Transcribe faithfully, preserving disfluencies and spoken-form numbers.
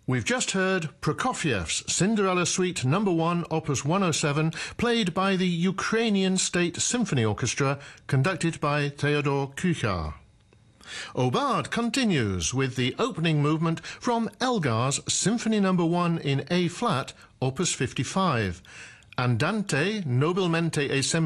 We've just heard Prokofiev's Cinderella Suite number one, Opus one oh seven, played by the Ukrainian State Symphony Orchestra, conducted by Theodor Kuchar. Aubade continues with the opening movement from Elgar's Symphony number one in A-flat, Opus fifty-five, Andante nobilmente e